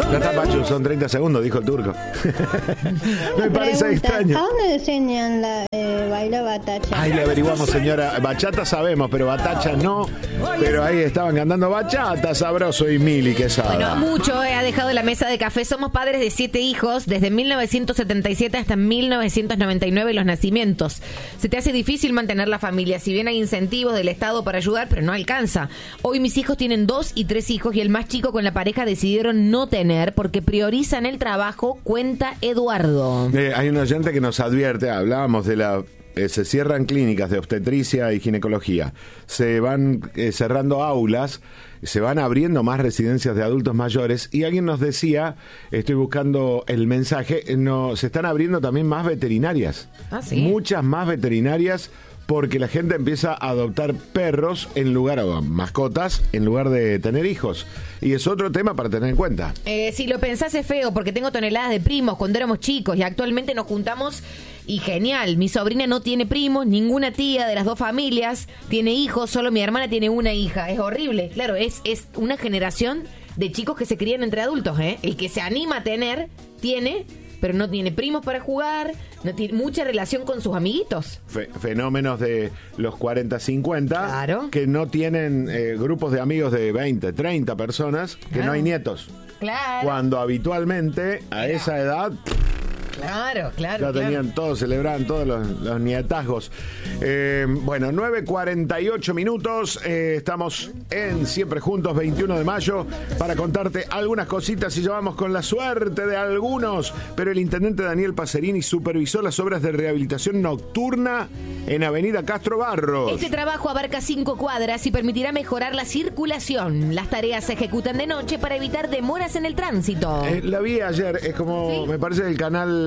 Ya está, Pachu, son 30 segundos, dijo el turco. Me parece extraño. ¿A dónde enseñan bailar batacha? Ahí le averiguamos, señora. Bachata sabemos, pero batacha no. Pero ahí estaban cantando bachata, sabroso y Mili Quesada. Bueno, mucho ha dejado la mesa de café. Somos padres de 7 hijos, desde 1977 hasta 1999 los nacimientos. Se te hace difícil mantener la familia, si bien hay incentivos del Estado para ayudar, pero no alcanza. Hoy mis hijos tienen 2 y 3 hijos y el más chico con la pareja decidieron no tener porque priorizan el trabajo, cuenta Eduardo. Hay un oyente que nos advierte, hablábamos de se cierran clínicas de obstetricia y ginecología, se van cerrando aulas, se van abriendo más residencias de adultos mayores y alguien nos decía, estoy buscando el mensaje, se están abriendo también más veterinarias, ¿Sí? Muchas más veterinarias, porque la gente empieza a adoptar perros o mascotas en lugar de tener hijos. Y es otro tema para tener en cuenta. Si lo pensás es feo, porque tengo toneladas de primos cuando éramos chicos y actualmente nos juntamos y genial. Mi sobrina no tiene primos, ninguna tía de las 2 familias tiene hijos, solo mi hermana tiene una hija. Es horrible. Claro, es una generación de chicos que se crían entre adultos, ¿eh? El que se anima a tener, tiene, pero no tiene primos para jugar, no tiene mucha relación con sus amiguitos. Fenómenos de los 40, 50, claro, que no tienen grupos de amigos de 20, 30 personas, que claro, no hay nietos. Claro. Cuando habitualmente a esa edad... Claro. Ya tenían todos, celebraban todos los nietazgos. Bueno, 9:48 minutos. Estamos en Siempre Juntos, 21 de mayo, para contarte algunas cositas y ya vamos con la suerte de algunos. Pero el intendente Daniel Pacerini supervisó las obras de rehabilitación nocturna en Avenida Castro Barros. Este trabajo abarca 5 cuadras y permitirá mejorar la circulación. Las tareas se ejecutan de noche para evitar demoras en el tránsito. La vi ayer, es como, ¿sí? Me parece el canal,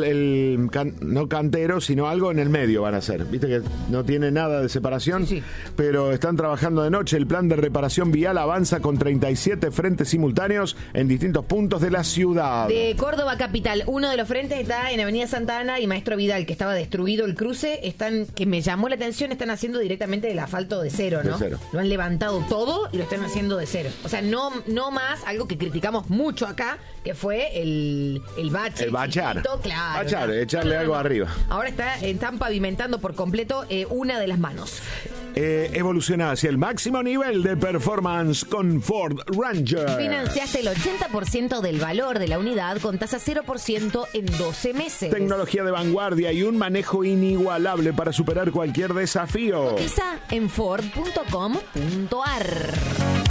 no cantero, sino algo en el medio van a hacer. Viste que no tiene nada de separación, sí. Pero están trabajando de noche. El plan de reparación vial avanza con 37 frentes simultáneos en distintos puntos de la ciudad. De Córdoba capital, uno de los frentes está en Avenida Santa Ana y Maestro Vidal, que estaba destruido el cruce, que me llamó la atención, están haciendo directamente el asfalto de cero, ¿no? De cero. Lo han levantado todo y lo están haciendo de cero. O sea, no más algo que criticamos mucho acá, que fue el bache. El bachar. Chiquito, claro. Bachar, echarle algo arriba. Ahora están pavimentando por completo una de las manos. Evoluciona hacia el máximo nivel de performance con Ford Ranger. Financiaste el 80% del valor de la unidad con tasa 0% en 12 meses. Tecnología de vanguardia y un manejo inigualable para superar cualquier desafío. Cotiza en Ford.com.ar.